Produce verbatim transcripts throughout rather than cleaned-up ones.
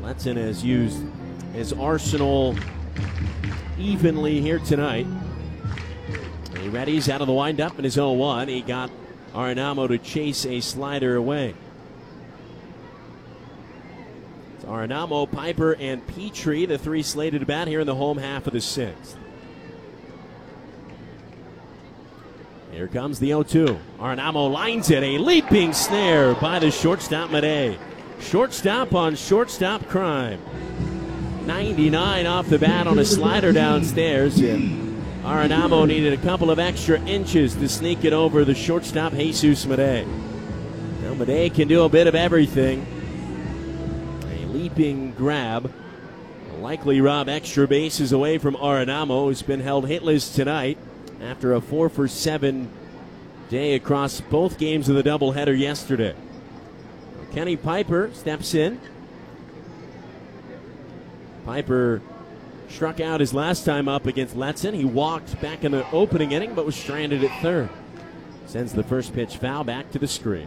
Letson has used his arsenal evenly here tonight. He readies out of the windup in his oh one. He got Arenamo to chase a slider away. It's Arenamo, Piper, and Petrie, the three slated to bat here in the home half of the sixth. Here comes the oh two. Arenamo lines it. A leaping snare by the shortstop, Made. Shortstop on shortstop crime. ninety-nine off the bat on a slider downstairs. And Arenamo needed a couple of extra inches to sneak it over the shortstop, Jesus Made. Now Made can do a bit of everything. A leaping grab. Likely rob extra bases away from Arenamo, who's been held hitless tonight after a four for seven day across both games of the doubleheader yesterday. Kenny Piper steps in. Piper struck out his last time up against Letson. He walked back in the opening inning but was stranded at third. Sends the first pitch foul back to the screen.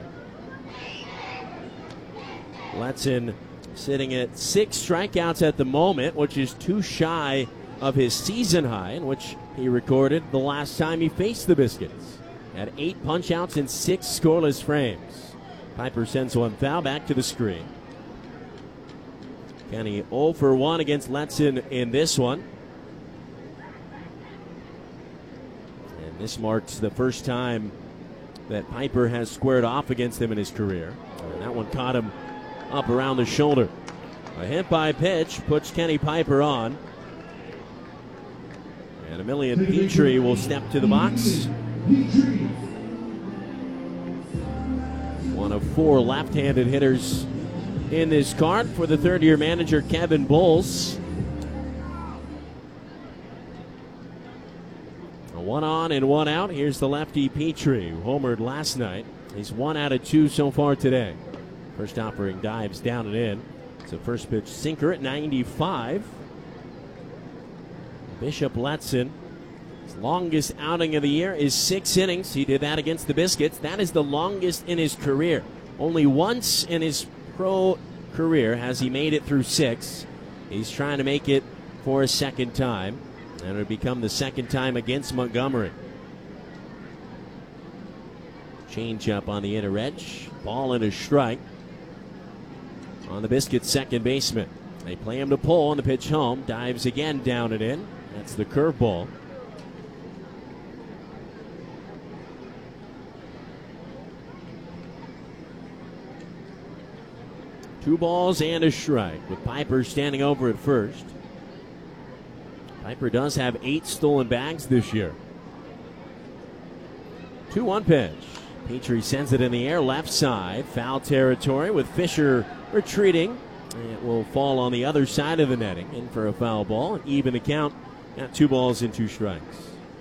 Letson sitting at six strikeouts at the moment, which is too shy of his season high, in which he recorded the last time he faced the Biscuits. Had eight punch-outs and six scoreless frames. Piper sends one foul back to the screen. Kenny oh for one against Letson in this one. And this marks the first time that Piper has squared off against him in his career. And that one caught him up around the shoulder. A hit by pitch puts Kenny Piper on. And Emilian Petrie will step to the box. One of four left-handed hitters in this card for the third-year manager, Kevin Bowles. A one on and one out. Here's the lefty Petrie, who homered last night. He's one out of two so far today. First offering dives down and in. It's a first pitch sinker at ninety-five. Bishop Letson, his longest outing of the year is six innings. He did that against the Biscuits. That is the longest in his career. Only once in his pro career has he made it through six. He's trying to make it for a second time, and it would become the second time against Montgomery. Change up on the inner edge. Ball and a strike on the Biscuits' second baseman. They play him to pull on the pitch home. Dives again down and in. That's the curveball. Two balls and a strike with Piper standing over at first. Piper does have eight stolen bags this year. two one pitch. Petrie sends it in the air left side. Foul territory with Fisher retreating. It will fall on the other side of the netting. In for a foul ball. Even the count at two balls and two strikes.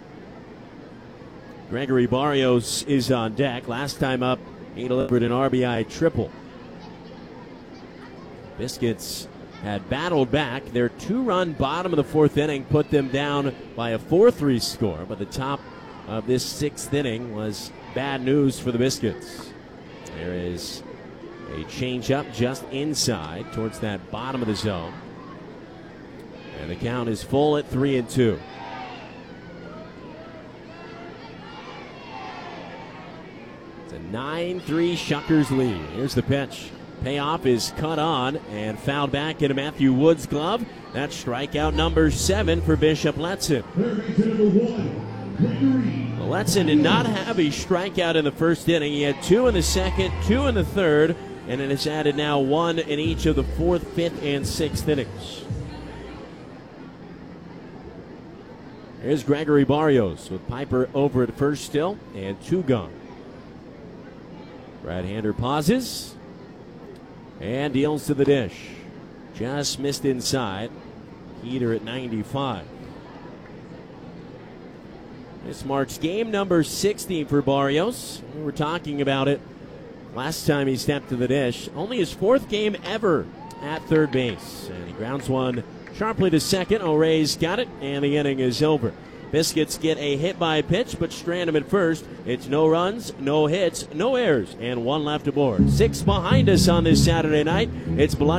Gregory Barrios is on deck. Last time up, he delivered an R B I triple. Biscuits had battled back. Their two-run bottom of the fourth inning put them down by a four three score. But the top of this sixth inning was bad news for the Biscuits. There is a changeup just inside towards that bottom of the zone. And the count is full at three and two. It's a nine three Shuckers lead. Here's the pitch. Payoff is cut on and fouled back into Matthew Wood's glove. That's strikeout number seven for Bishop Letson. Well, Letson did not have a strikeout in the first inning. He had two in the second, two in the third, and it has added now one in each of the fourth, fifth, and sixth innings. Here's Gregory Barrios with Piper over at first still and two gone. Right-hander pauses and deals to the dish. Just missed inside. Heater at ninety-five. This marks game number sixty for Barrios. We were talking about it last time he stepped to the dish. Only his fourth game ever at third base. And he grounds one sharply to second. O'Reilly's got it, and the inning is over. Biscuits get a hit by pitch, but strand him at first. It's no runs, no hits, no errors, and one left aboard. Six behind us on this Saturday night. It's Biloxi